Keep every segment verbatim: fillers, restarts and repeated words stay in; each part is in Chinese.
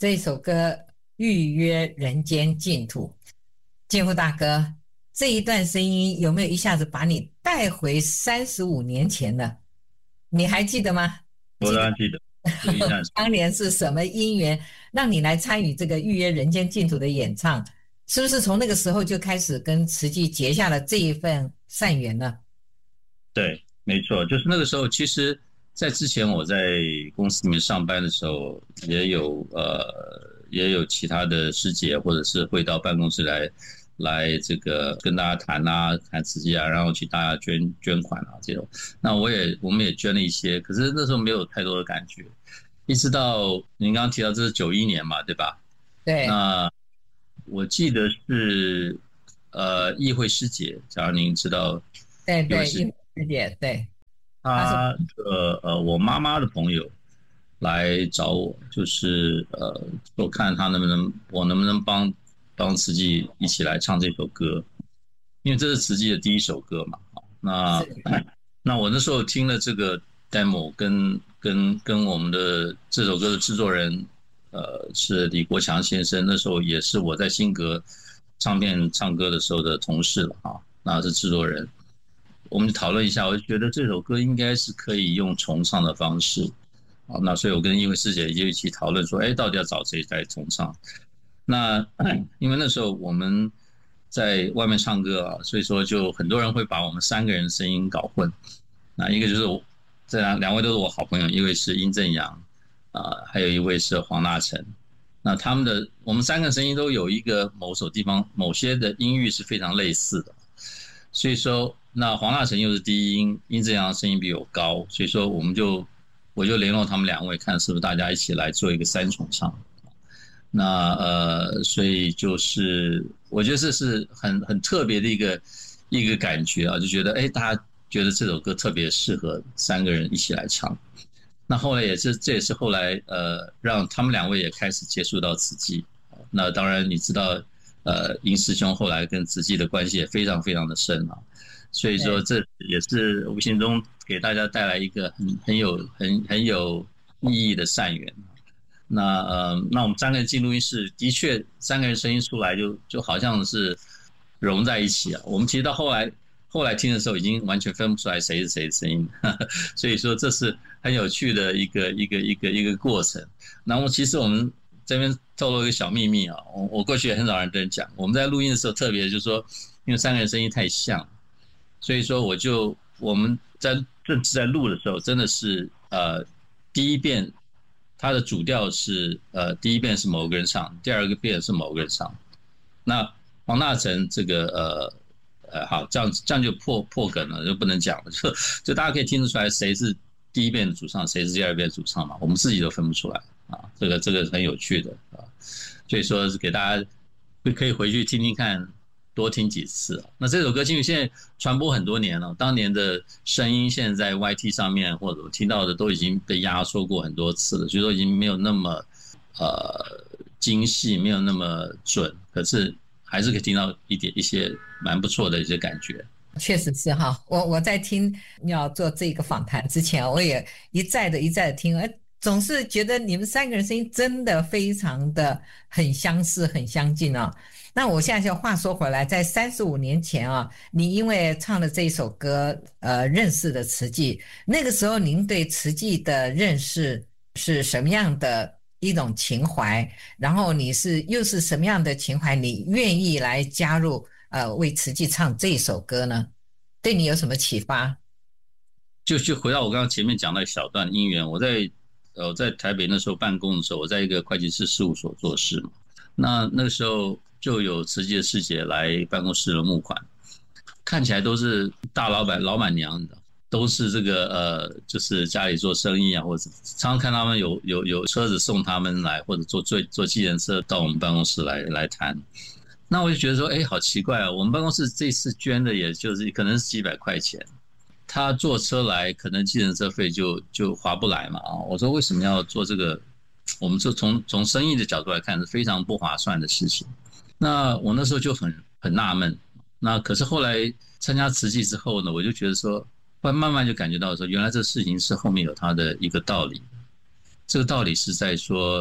这一首歌《预约人间净土》。建富大哥，这一段声音有没有一下子把你带回三十五年前呢？你还记得吗？ 我当然记得。 当年是什么因缘让你来参与这个《预约人间净土》的演唱？是不是从那个时候就开始跟慈济结下了这一份善缘呢？ 对，没错，就是那个时候。其实在之前我在公司里面上班的时候，也有呃也有其他的师姐或者是会到办公室来来这个跟大家谈啊，谈慈济啊，然后请大家捐捐款啊这种。那我也我们也捐了一些，可是那时候没有太多的感觉。一直到您刚刚提到这是九一年嘛，对吧？ 对。 那我记得是呃议会师姐，假如您知道。 对对，议会师姐，对。 他的呃我妈妈的朋友来找我，就是呃我看他能不能我能不能帮帮慈济一起来唱这首歌，因为这是慈济的第一首歌嘛。那那我那时候听了这个 demo， 跟跟跟我们的这首歌的制作人呃是李国强先生，那时候也是我在新格唱片唱歌的时候的同事了啊，那是制作人。我们讨论一下，我就觉得这首歌应该是可以用重唱的方式，好，那所以我跟议会师姐就一起讨论说，哎，到底要找谁来重唱？那因为那时候我们在外面唱歌啊，所以说就很多人会把我们三个人的声音搞混。那一个就是我，这两两位都是我好朋友，一位是殷正阳，啊、呃，还有一位是黄大成。那他们的我们三个声音都有一个某首地方某些的音域是非常类似的，所以说。那黄大成又是第一音，殷正阳的声音比我高，所以说我们就我就联络他们两位，看是不是大家一起来做一个三重唱。那呃，所以就是我觉得这是很很特别的一个一个感觉啊，就觉得哎，大家觉得这首歌特别适合三个人一起来唱。那后来也是这也是后来呃让他们两位也开始接触到慈济。那当然你知道呃殷师兄后来跟慈济的关系也非常非常的深啊。所以说，这也是无形中给大家带来一个很很有很很有意义的善缘。那呃，那我们三个人进录音室，的确三个人声音出来就就好像是融在一起啊。我们其实到后来后来听的时候，已经完全分不出来谁是谁的声音，呵呵，所以说这是很有趣的一个一个一个一个过程。然后其实我们这边透露一个小秘密啊，我我过去也很少人跟人讲，我们在录音的时候，特别就是说，因为三个人声音太像。所以说，我就我们在正式在录的时候，真的是呃，第一遍它的主调是呃，第一遍是某个人唱，第二个遍是某个人唱。那黄大成这个呃呃，好，这样这样就破破梗了，就不能讲了，就就大家可以听得出来谁是第一遍的主唱，谁是第二遍的主唱嘛，我们自己都分不出来啊，这个这个很有趣的啊，所以说是给大家可以回去听听看。多听几次。那这首歌因为现在传播很多年了，当年的声音现在在 Y T 上面或者我听到的都已经被压缩过很多次了，所以说已经没有那么呃精细，没有那么准，可是还是可以听到一点一些蛮不错的一些感觉。 确实是哈，我我在听要做这个访谈之前，我也一再的一再的听，哎，总是觉得你们三个人声音真的非常的很相似，很相近啊。那我现在就话说回来，在三十五年前啊，你因为唱了这一首歌，呃，认识的慈济。那个时候您对慈济的认识是什么样的一种情怀？然后你是又是什么样的情怀？你愿意来加入呃为慈济唱这首歌呢？对你有什么启发？ 就就回到我刚刚前面讲那小段因缘，我在呃我在台北那时候办公的时候，我在一个会计师事务所做事嘛，那那个时候。就有慈济的师姐来办公室的募款，看起来都是大老板、老板娘的，都是这个呃，就是家里做生意啊，或者常常看他们有有有车子送他们来，或者坐坐坐计程车到我们办公室来来谈。那我就觉得说，哎，好奇怪啊！我们办公室这次捐的也就是可能是几百块钱，他坐车来，可能计程车费就就划不来嘛啊！我说为什么要做这个？我们就从从生意的角度来看是非常不划算的事情。那我那时候就很很纳闷，那可是后来参加慈济之后呢，我就觉得说，慢慢就感觉到说，原来这事情是后面有它的一个道理。这个道理是在说，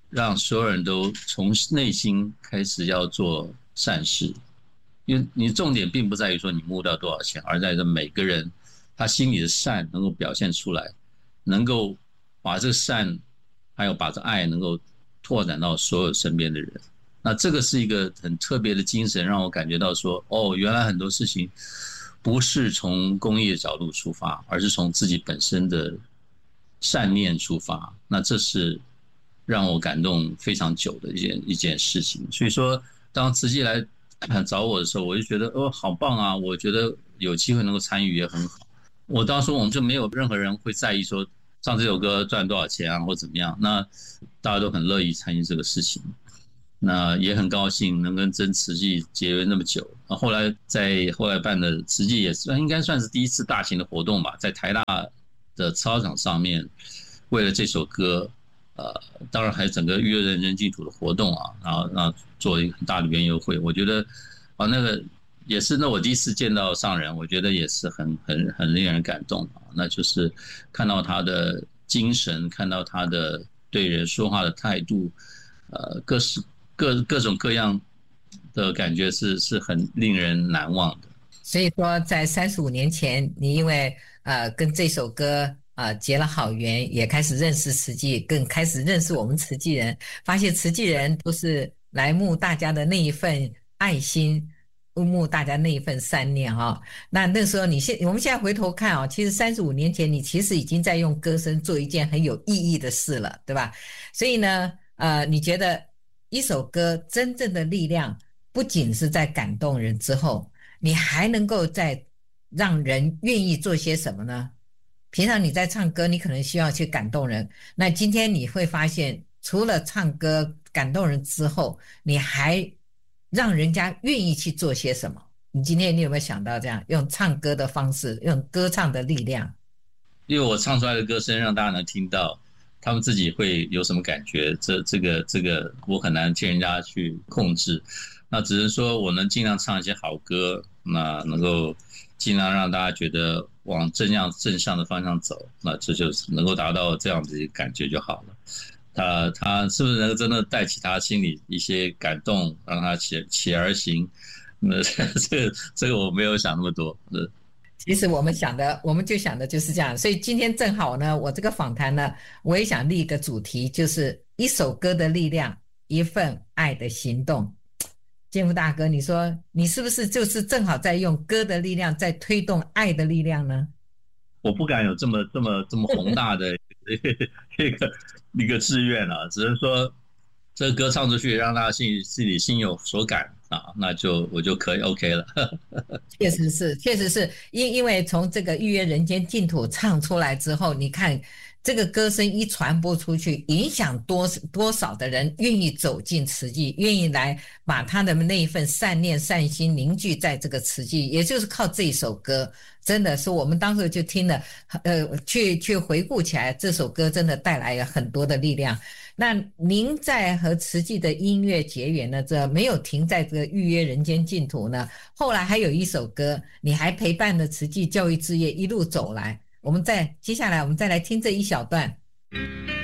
让所有人都从内心开始要做善事。因为你重点并不在于说你募到多少钱，而在于每个人他心里的善能够表现出来，能够把这个善还有把这爱能够拓展到所有身边的人。那这个是一个很特别的精神，让我感觉到说，哦，原来很多事情不是从公益的角度出发，而是从自己本身的善念出发。那这是让我感动非常久的一件一件事情。所以说当慈济来找我的时候，我就觉得哦，好棒啊！我觉得有机会能够参与也很好。我当时我们就没有任何人会在意说唱这首歌赚多少钱啊，或怎么样。那大家都很乐意参与这个事情，那也很高兴能跟真慈济结缘那么久。后来在后来办的慈济也算应该算是第一次大型的活动吧，在台大的操场上面，为了这首歌。呃，当然还有整个预约人间净土的活动啊，然后让做一个很大的园游会，我觉得啊，那个也是那我第一次见到上人，我觉得也是很很很令人感动啊。那就是看到他的精神，看到他的对人说话的态度，呃，各式各各种各样的感觉是是很令人难忘的。 所以说，在三十五年前，你因为呃跟这首歌。啊，结了好缘，也开始认识慈济，更开始认识我们慈济人，发现慈济人都是来募大家的那一份爱心，募大家那一份善念哈、哦。那那时候你现我们现在回头看啊，其实三十五年前你其实已经在用歌声做一件很有意义的事了，对吧？所以呢，呃，你觉得一首歌真正的力量，不仅是在感动人之后，你还能够在让人愿意做些什么呢？平常你在唱歌，你可能需要去感动人。那今天你会发现，除了唱歌感动人之后，你还让人家愿意去做些什么？你今天你有没有想到这样，用唱歌的方式，用歌唱的力量？ 因为我唱出来的歌声让大家能听到，他们自己会有什么感觉？这这个这个我很难替人家去控制。那只是说我能尽量唱一些好歌，那能够尽量让大家觉得往正向正向的方向走，那这就是能够达到这样子的感觉就好了。他他是不是能够真的带起他心里一些感动，让他起起而行？那这个这个我没有想那么多。是， 其实我们想的，我们就想的就是这样。所以今天正好呢，我这个访谈呢，我也想立一个主题，就是一首歌的力量，一份爱的行动。建福大哥，你说你是不是就是正好在用歌的力量在推动爱的力量呢？ 我不敢有这么这么这么宏大的一个一个志愿啊，只是说这个歌唱出去，让大家心里自己心有所感啊，那就我就可以 OK 了。 确实是，确实是因因为从这个预约人间净土唱出来之后，你看。这个歌声一传播出去，影响多多少的人愿意走进慈济，愿意来把他的那一份善念善心凝聚在这个慈济，也就是靠这一首歌，真的是我们当时就听了，呃，去去回顾起来，这首歌真的带来了很多的力量。那您在和慈济的音乐结缘呢，这没有停在这个预约人间净土呢，后来还有一首歌，你还陪伴了慈济教育事业一路走来。我们再接下来，我们再来听这一小段。